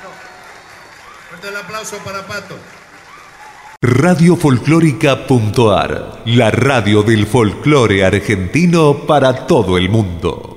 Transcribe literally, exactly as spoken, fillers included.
Fuerte el aplauso para Pato. radio folclórica punto a r, la radio del folclore argentino para todo el mundo.